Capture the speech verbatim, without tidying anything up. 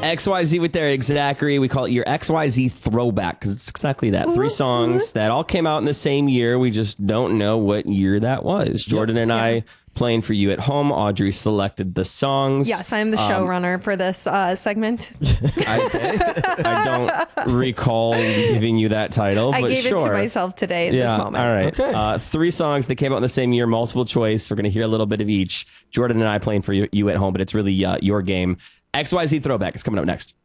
X Y Z with Eric Zachary. We call it your X Y Z throwback because it's exactly that. Three songs that all came out in the same year. We just don't know what year that was. Jordan and yeah. I playing for you at home. Audrey selected the songs. Yes, I'm the showrunner um, for this uh, segment. I, I don't recall giving you that title, I but gave sure. it to myself today at yeah, this moment. All right. Okay. Uh, three songs that came out in the same year, multiple choice. We're going to hear a little bit of each. Jordan and I playing for you, you at home, but it's really uh, your game. X Y Z Throwback is coming up next.